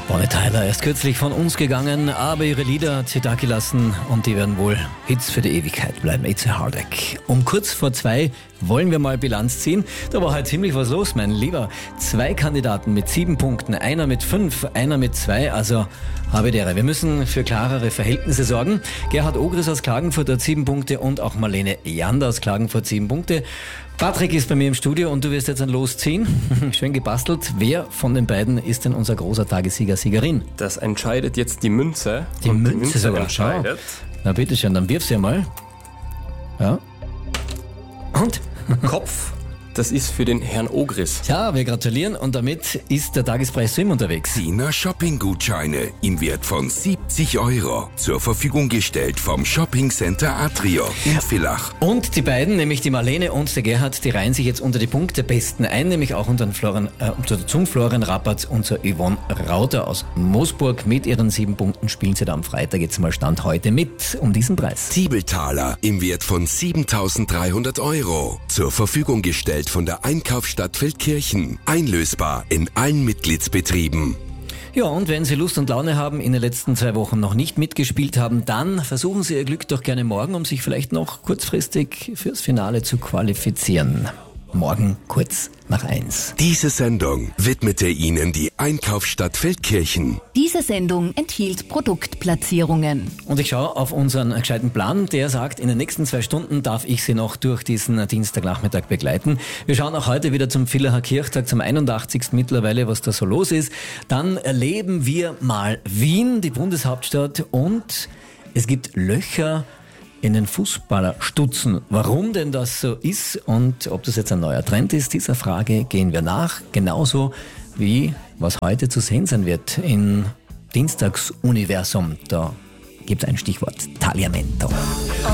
Bonnie Tyler, erst kürzlich von uns gegangen, aber ihre Lieder hat sie da gelassen und die werden wohl Hits für die Ewigkeit bleiben. It's a Heartache. Um kurz vor 2 wollen wir mal Bilanz ziehen. Da war halt ziemlich was los, mein Lieber. 2 Kandidaten mit 7 Punkten, einer mit 5, einer mit 2, also habe der. Wir müssen für klarere Verhältnisse sorgen. Gerhard Ogris aus Klagenfurt hat 7 Punkte und auch Marlene Jander aus Klagenfurt 7 Punkte. Patrick ist bei mir im Studio und du wirst jetzt ein Los ziehen. Schön gebastelt. Wer von den beiden ist denn unser großer Tagessieger, Siegerin? Das entscheidet jetzt die Münze. Die Münze sogar. Entscheidet. Na bitteschön, dann wirf sie mal. Ja. Und? Kopf, das ist für den Herrn Ogris. Ja, wir gratulieren und damit ist der Tagespreis Swim unterwegs. Sina Shopping-Gutscheine im Wert von 70 € zur Verfügung gestellt vom Shopping Center Atrio in Villach. Und die beiden, nämlich die Marlene und der Gerhard, die reihen sich jetzt unter die Punktebesten ein, nämlich auch zum Florian Rappatz und zur Yvonne Rauter aus Moosburg. Mit ihren 7 Punkten spielen sie da am Freitag jetzt mal Stand heute mit um diesen Preis. Zwiebeltaler im Wert von 7.300 € zur Verfügung gestellt von der Einkaufsstadt Feldkirchen. Einlösbar in allen Mitgliedsbetrieben. Ja, und wenn Sie Lust und Laune haben, in den letzten 2 Wochen noch nicht mitgespielt haben, dann versuchen Sie Ihr Glück doch gerne morgen, um sich vielleicht noch kurzfristig fürs Finale zu qualifizieren. Morgen kurz nach 1. Diese Sendung widmete Ihnen die Einkaufsstadt Feldkirchen. Diese Sendung enthielt Produktplatzierungen. Und ich schaue auf unseren gescheiten Plan, der sagt, in den nächsten 2 Stunden darf ich Sie noch durch diesen Dienstagnachmittag begleiten. Wir schauen auch heute wieder zum Villacher Kirchtag, zum 81. mittlerweile, was da so los ist. Dann erleben wir mal Wien, die Bundeshauptstadt, und es gibt Löcher in den Fußballerstutzen. Warum denn das so ist und ob das jetzt ein neuer Trend ist, dieser Frage gehen wir nach. Genauso wie was heute zu sehen sein wird in Dienstagsuniversum. Da gibt es ein Stichwort: Tagliamento.